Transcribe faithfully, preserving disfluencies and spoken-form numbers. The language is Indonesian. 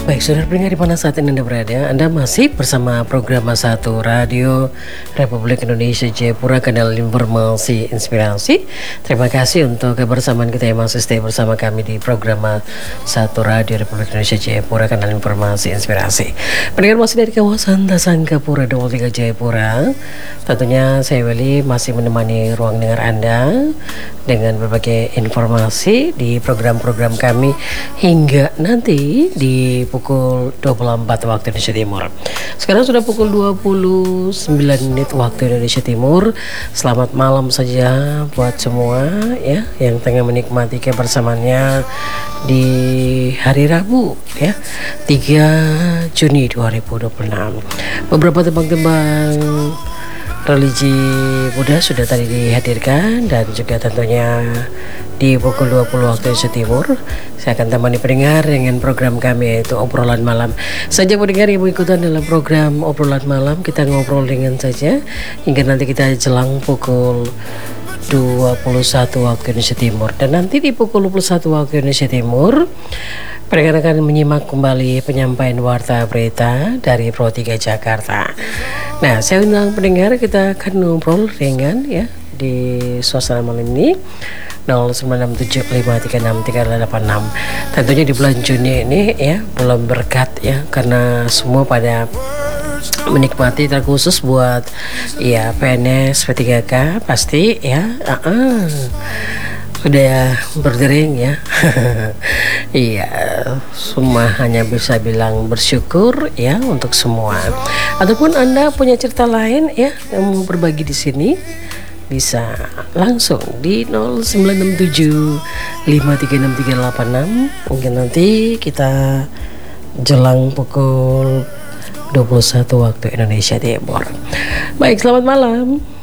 Baik, saudara pendengar di mana saat ini Anda berada, Anda masih bersama program satu Radio Republik Indonesia Jayapura, kanal informasi inspirasi. Terima kasih untuk kebersamaan kita yang masih stay bersama kami di program satu Radio Republik Indonesia Jayapura, kanal informasi inspirasi. Pendengar masih dari kawasan Tasangkapura dua puluh tiga Jayapura. Tentunya saya Weli masih menemani ruang dengar Anda dengan berbagai informasi di program-program kami hingga nanti di pukul dua puluh empat waktu Indonesia Timur. Sekarang sudah pukul dua puluh sembilan menit waktu Indonesia Timur. Selamat malam saja buat semua ya yang tengah menikmati kebersamaannya di hari Rabu ya tiga Juni dua ribu dua puluh enam. Beberapa tembang-tembang religi Buddha sudah tadi dihadirkan dan juga tentunya di pukul dua puluh waktu Indonesia Timur saya akan temani pendengar dengan program kami yaitu obrolan malam. Saja pendengar yang mengikuti dalam program obrolan malam, kita ngobrol dengan saja hingga nanti kita jelang pukul dua puluh satu waktu Indonesia Timur, dan nanti di pukul dua puluh satu waktu Indonesia Timur pendengar akan menyimak kembali penyampaian warta berita dari Pro tiga Jakarta. Nah, saya undang pendengar, kita akan ngobrol ringan ya di suasana malam ini. nol sembilan enam tujuh lima tiga enam tiga delapan enam. Tentunya di bulan Juni ini ya belum berkat ya, karena semua pada menikmati, terkhusus buat ya P N S P tiga K pasti ya uh-uh. Udah berdering ya. Iya, semua hanya bisa bilang bersyukur ya untuk semua. Ataupun Anda punya cerita lain ya yang mau berbagi di sini, bisa langsung di nol sembilan enam tujuh lima tiga enam tiga delapan enam. Mungkin nanti kita jelang pukul dua puluh satu waktu Indonesia Timur. Baik, selamat malam.